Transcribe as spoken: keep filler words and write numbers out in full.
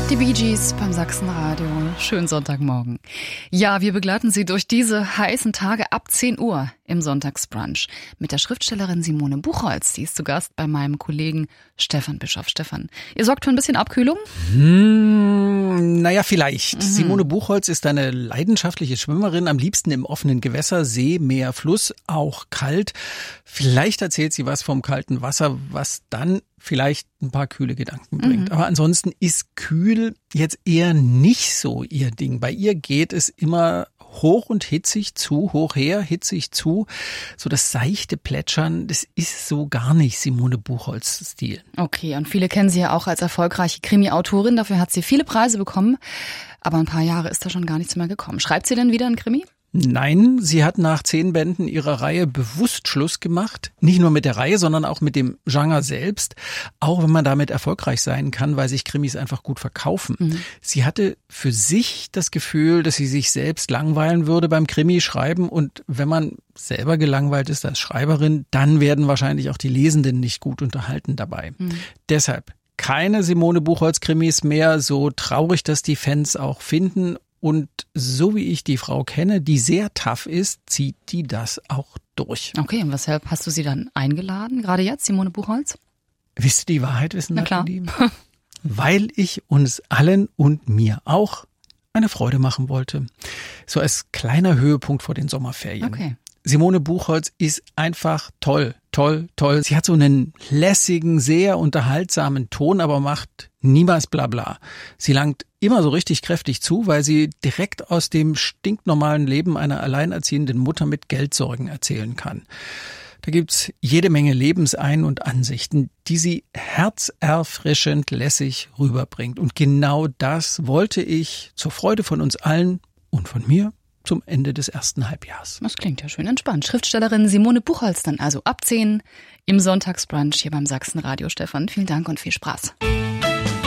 Die Bee Gees beim Sachsenradio. Schönen Sonntagmorgen. Ja, wir begleiten Sie durch diese heißen Tage ab zehn Uhr im Sonntagsbrunch mit der Schriftstellerin Simone Buchholz. Die ist zu Gast bei meinem Kollegen Stefan Bischoff. Stefan, ihr sorgt für ein bisschen Abkühlung? Hm, naja, vielleicht. Mhm. Simone Buchholz ist eine leidenschaftliche Schwimmerin, am liebsten im offenen Gewässer, See, Meer, Fluss, auch kalt. Vielleicht erzählt sie was vom kalten Wasser, was dann vielleicht ein paar kühle Gedanken bringt. Mhm. Aber ansonsten ist kühl jetzt eher nicht so ihr Ding. Bei ihr geht es immer hoch und hitzig zu, hoch her, hitzig zu. So das seichte Plätschern, das ist so gar nicht Simone Buchholz Stil. Okay, und viele kennen sie ja auch als erfolgreiche Krimi-Autorin. Dafür hat sie viele Preise bekommen. Aber ein paar Jahre ist da schon gar nichts mehr gekommen. Schreibt sie denn wieder einen Krimi? Nein, sie hat nach zehn Bänden ihrer Reihe bewusst Schluss gemacht. Nicht nur mit der Reihe, sondern auch mit dem Genre selbst. Auch wenn man damit erfolgreich sein kann, weil sich Krimis einfach gut verkaufen. Mhm. Sie hatte für sich das Gefühl, dass sie sich selbst langweilen würde beim Krimi-Schreiben. Und wenn man selber gelangweilt ist als Schreiberin, dann werden wahrscheinlich auch die Lesenden nicht gut unterhalten dabei. Mhm. Deshalb keine Simone Buchholz-Krimis mehr, so traurig, dass die Fans auch finden. Und so wie ich die Frau kenne, die sehr tough ist, zieht die das auch durch. Okay, und weshalb hast du sie dann eingeladen, gerade jetzt, Simone Buchholz? Wisst ihr die Wahrheit, wissen? Na klar. Weil ich uns allen und mir auch eine Freude machen wollte. So als kleiner Höhepunkt vor den Sommerferien. Okay. Simone Buchholz ist einfach toll, toll, toll. Sie hat so einen lässigen, sehr unterhaltsamen Ton, aber macht niemals Blabla. Sie langt immer so richtig kräftig zu, weil sie direkt aus dem stinknormalen Leben einer alleinerziehenden Mutter mit Geldsorgen erzählen kann. Da gibt's jede Menge Lebensein- und Ansichten, die sie herzerfrischend lässig rüberbringt. Und genau das wollte ich zur Freude von uns allen und von mir zum Ende des ersten Halbjahres. Das klingt ja schön entspannt. Schriftstellerin Simone Buchholz dann also ab zehn im Sonntagsbrunch hier beim Sachsenradio. Stefan, vielen Dank und viel Spaß.